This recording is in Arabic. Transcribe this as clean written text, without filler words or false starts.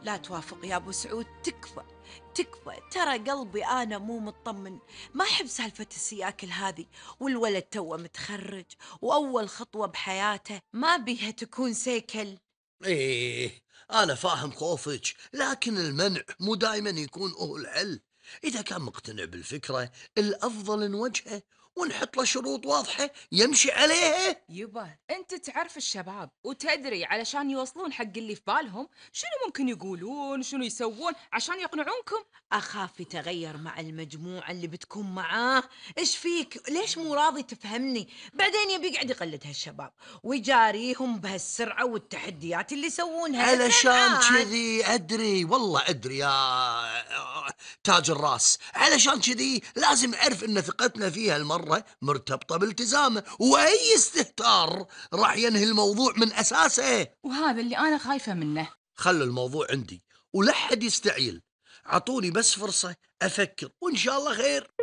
لا توافق يا أبو سعود، تكفى تكفى، ترى قلبي أنا مو مطمن، ما أحب سالفة السياكل هذه، والولد توه متخرج وأول خطوة بحياته ما بيها تكون سيكل. إيه، أنا فاهم خوفك، لكن المنع مو دايما يكون هو الحل. إذا كان مقتنع بالفكرة، الأفضل نوجهه ونحط له شروط واضحة يمشي عليها. يبا انت تعرف الشباب وتدري علشان يوصلون حق اللي في بالهم شنو ممكن يقولون شنو يسوون عشان يقنعونكم. أخاف يتغير مع المجموعة اللي بتكون معاه. إيش فيك؟ ليش مو راضي تفهمني؟ بعدين يبي يقعد يقلد هالشباب ويجاريهم بهالسرعة والتحديات اللي يسوونها لسان علشان عاد. كذي أدري، والله أدري يا تاج الراس، علشان كذي لازم أعرف إن ثقتنا فيها المرة مرتبطة بالتزامه، وأي استهتار راح ينهي الموضوع من أساسه. وهذا اللي انا خايفة منه. خلوا الموضوع عندي ولا حد يستعجل، عطوني بس فرصة أفكر وإن شاء الله خير.